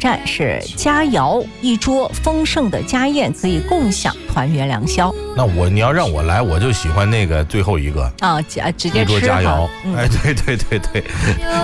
战是佳肴一桌丰盛的家宴，可以共享团圆良宵。 那你要让我来，我就喜欢那个最后一个啊，直接吃一桌佳肴。哎，对对对对。